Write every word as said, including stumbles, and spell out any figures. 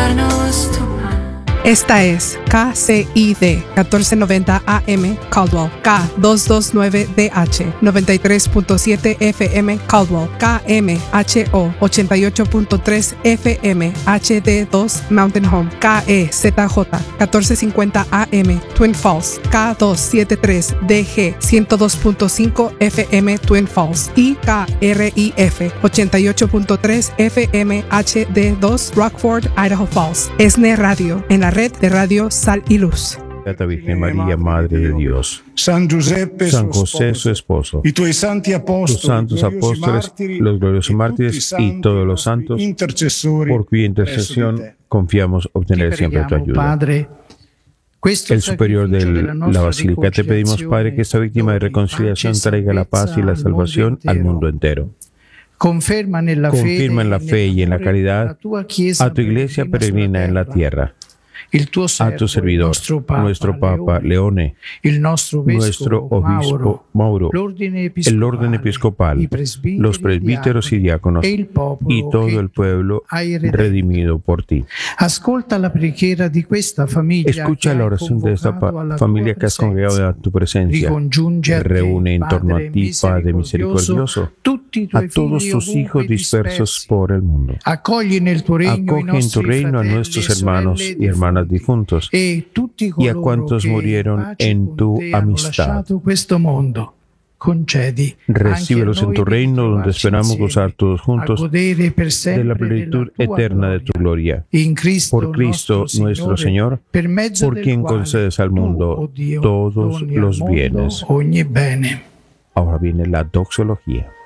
danos tu pan. Esta es K C I D catorce noventa A M Caldwell, K doscientos veintinueve D H noventa y tres punto siete F M Caldwell, K M H O ochenta y ocho punto tres F M H D dos Mountain Home, K E Z J catorce cincuenta A M Twin Falls, K doscientos setenta y tres D G ciento dos punto cinco F M Twin Falls y K R I F ochenta y ocho punto tres F M H D dos Rockford, Idaho Falls. ESNE Radio, en la red de Radio Sal y Luz. Beata Virgen María, Madre de Dios, San Giuseppe, San José, su esposo, i tuoi santi apostoli, tus santos apóstoles, los gloriosos mártires y todos los santos, por cuya intercesión confiamos obtener siempre tu ayuda. El superior de la Basílica, te pedimos, Padre, que esta víctima de reconciliación traiga la paz y la salvación al mundo entero. Confirma en la fe y en la caridad a tu Iglesia peregrina en la tierra, a tu servidor, nuestro Papa Leone, nuestro Obispo Mauro, el orden episcopal, los presbíteros y diáconos y todo el pueblo redimido por ti. Escucha la oración de esta familia que has congregado a tu presencia. Reúne en torno a ti, Padre misericordioso, a todos tus hijos dispersos por el mundo. Acoge en tu reino a nuestros hermanos y hermanas difuntos y a cuantos murieron en tu amistad. Recíbelos en tu reino, donde esperamos gozar todos juntos de la plenitud eterna de tu gloria. Por Cristo nuestro Señor, por quien concedes al mundo todos los bienes. Ahora viene la doxología.